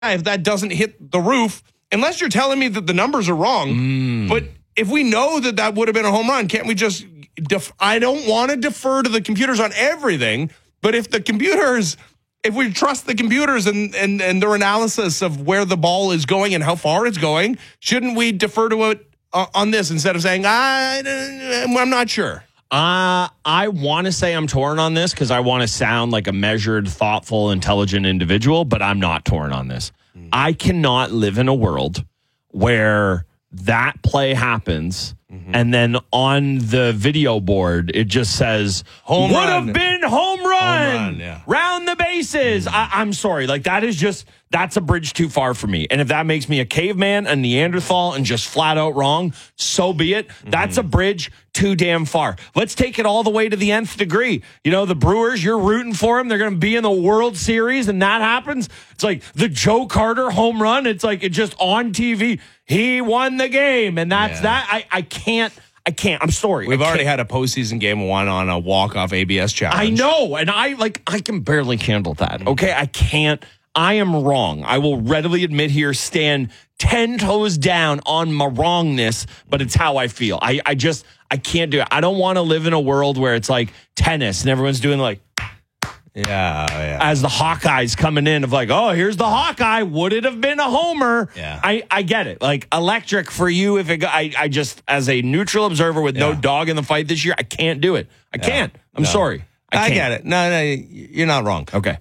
if that doesn't hit the roof, unless you're telling me that the numbers are wrong. But if we know that would have been a home run, can't we just I don't want to defer to the computers on everything, but if we trust the computers and their analysis of where the ball is going and how far it's going, shouldn't we defer to it on this instead of saying, I'm not sure? I want to say I'm torn on this because I want to sound like a measured, thoughtful, intelligent individual, but I'm not torn on this. I cannot live in a world where that play happens and then on the video board it just says home would run. Have been home run, yeah. Round the bases. I'm sorry, like that's a bridge too far for me. And if that makes me a caveman, a Neanderthal, and just flat out wrong, so be it. That's a bridge too damn far. Let's take it all the way to the nth degree. You know, the Brewers, you're rooting for them. They're going to be in the World Series, and that happens. It's like the Joe Carter home run. It's like it's just on TV. He won the game, and that's that. I can't. I'm sorry. We've already had a postseason game one on a walk-off ABS challenge. I know, and I can barely handle that. Okay, I can't. I am wrong. I will readily admit here, stand 10 toes down on my wrongness, but it's how I feel. I can't do it. I don't want to live in a world where it's like tennis and everyone's doing like, yeah. As the Hawkeyes coming in of like, oh, here's the Hawkeye. Would it have been a homer? Yeah. I get it. Like electric for you. If it, I just, as a neutral observer with no dog in the fight this year, I can't do it. I can't. I'm sorry. I get it. No, you're not wrong. Okay.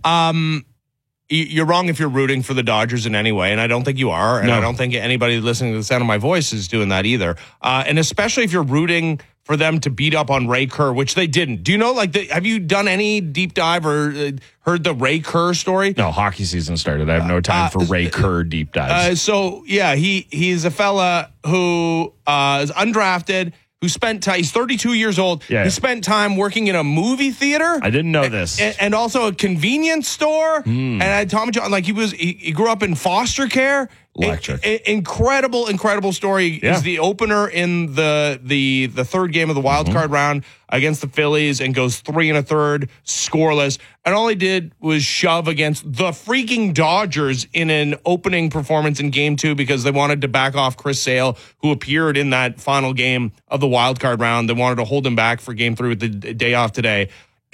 You're wrong if you're rooting for the Dodgers in any way, and I don't think you are, and I don't think anybody listening to the sound of my voice is doing that either. And especially if you're rooting for them to beat up on Ray Kerr, which they didn't. Do you know, have you done any deep dive or heard the Ray Kerr story? No, hockey season started. I have no time for Ray Kerr deep dives. He's a fella who is undrafted, who spent time, he's 32 years old. Yeah. He spent time working in a movie theater. I didn't know this. And also a convenience store. And I had Tommy John, he grew up in foster care. Electric. Incredible story. Yeah. He's the opener in the third game of the wild card round against the Phillies and goes 3 1/3 scoreless. And all he did was shove against the freaking Dodgers in an opening performance in game 2 because they wanted to back off Chris Sale, who appeared in that final game of the wild card round. They wanted to hold him back for game 3 with the day off today.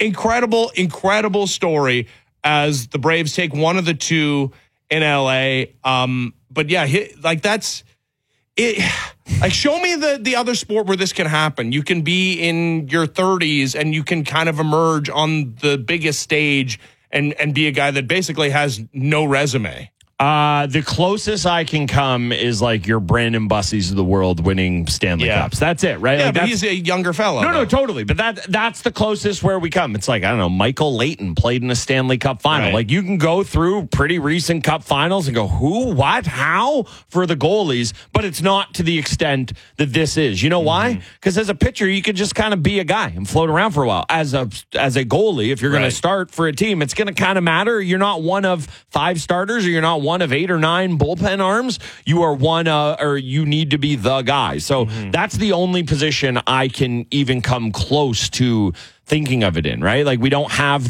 Incredible story as the Braves take one of the two in LA. But yeah, that's it. Like, show me the other sport where this can happen. You can be in your 30s and you can kind of emerge on the biggest stage and be a guy that basically has no resume. The closest I can come is like your Brandon Bussies of the world winning Stanley Cups. That's it, right? Yeah, like but he's a younger fellow. No, totally. But that's the closest where we come. It's like, I don't know, Michael Leighton played in a Stanley Cup final. Right. Like, you can go through pretty recent Cup finals and go, who, what, how for the goalies, but it's not to the extent that this is. You know why? Because as a pitcher, you could just kind of be a guy and float around for a while. As a goalie, if you're going to start for a team, it's going to kind of matter. You're not one of 5 starters, or you're not one of 8 or 9 bullpen arms. You are one, or you need to be the guy. So that's the only position I can even come close to thinking of it in, right? Like, we don't have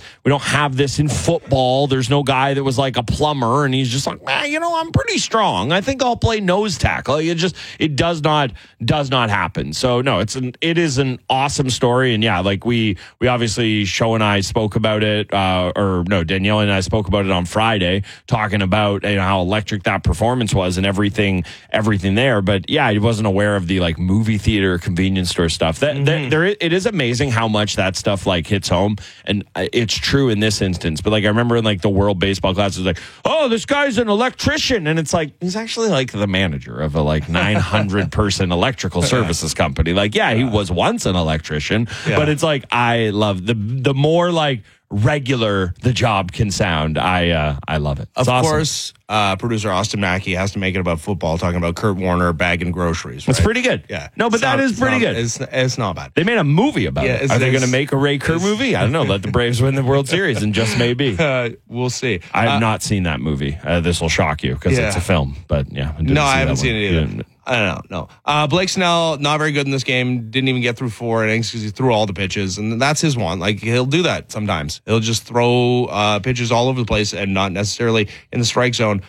this in football. There's no guy that was like a plumber and he's just like, I'm pretty strong. I think I'll play nose tackle. It does not happen. So no, it is an awesome story. And yeah, like we obviously, Show and I spoke about it, Danielle and I spoke about it on Friday, talking about how electric that performance was and everything there. But yeah, I wasn't aware of the like movie theater, convenience store stuff. It is amazing how much that stuff like hits home, and it's true in this instance. But like, I remember in like the World Baseball class, it was like, oh, this guy's an electrician, and it's like, he's actually like the manager of a like 900 person electrical services company. Like, yeah, he was once an electrician, but it's like, I love the more like regular the job can sound. I love it. Of course, producer Austin Mackey has to make it about football, talking about Kurt Warner bagging groceries. Right? It's pretty good. Yeah. No, but that is pretty good. It's not bad. They made a movie about it. Are they going to make a Ray Kerr movie? I don't know. Let the Braves win the World Series, and just maybe. We'll see. I have not seen that movie. This will shock you because it's a film. But yeah. I haven't seen it either. I don't know. No. Blake Snell, not very good in this game. Didn't even get through 4 innings because he threw all the pitches. And that's his one. Like, he'll do that sometimes. He'll just throw pitches all over the place and not necessarily in the strike zone.